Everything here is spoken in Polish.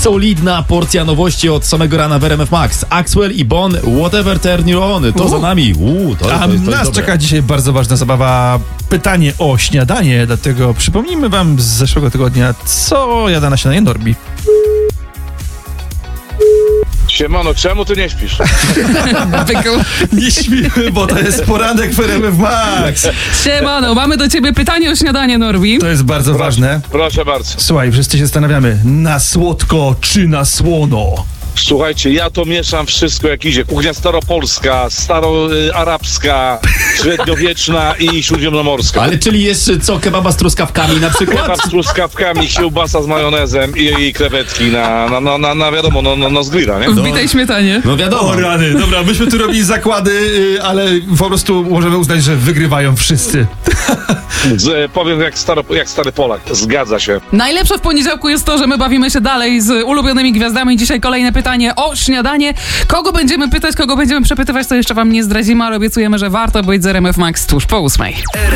Solidna porcja nowości od samego rana w RMF Max. Axwell i Bon, Whatever Turn You On. To za nami. A nas czeka dzisiaj bardzo ważna zabawa. Pytanie o śniadanie, dlatego przypomnijmy wam z zeszłego tygodnia, co jada na śniadanie Norbi. Siemano, czemu ty nie śpisz? Nie śpimy, bo to jest poranek w RMF Max. Siemano, mamy do ciebie pytanie o śniadanie, Norbi. To jest bardzo ważne. Proszę bardzo. Słuchaj, wszyscy się zastanawiamy, na słodko czy na słono? Słuchajcie, ja to mieszam wszystko jak idzie. Kuchnia staropolska, staroarabska, średniowieczna i śródziemnomorska. Ale czyli jeszcze co, kebaba z truskawkami na przykład? Kebab z truskawkami, kiełbasa z majonezem i krewetki na wiadomo, z grilla, nie? W bitej śmietanie. No wiadomo. O rany, dobra, myśmy tu robili zakłady, ale po prostu możemy uznać, że wygrywają wszyscy. Powiem jak stary Polak. Zgadza się. Najlepsze w poniedziałku jest to, że my bawimy się dalej z ulubionymi gwiazdami. Dzisiaj kolejne pytanie o śniadanie. Kogo będziemy pytać, kogo będziemy przepytywać, to jeszcze wam nie zdradzimy, ale obiecujemy, że warto być z RMF Max tuż po 8.